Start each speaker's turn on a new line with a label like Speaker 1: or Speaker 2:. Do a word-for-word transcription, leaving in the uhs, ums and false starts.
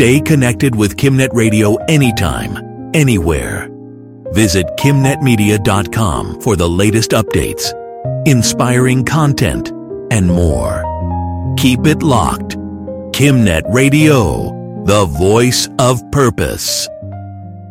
Speaker 1: Stay connected with KimNet Radio anytime, anywhere. Visit kim net media dot com for the latest updates, inspiring content, and more. Keep it locked. KimNet Radio, the voice of purpose.